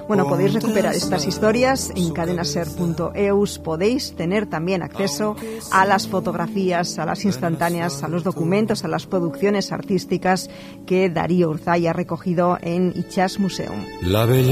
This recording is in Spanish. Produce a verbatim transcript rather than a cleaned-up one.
Bueno, podéis recuperar estas historias en cadenaser punto eus. Podéis tener también acceso a las fotografías, a las instantáneas, a los documentos, a las producciones artísticas que Darío Urzay ha recogido en Itxas Museum. La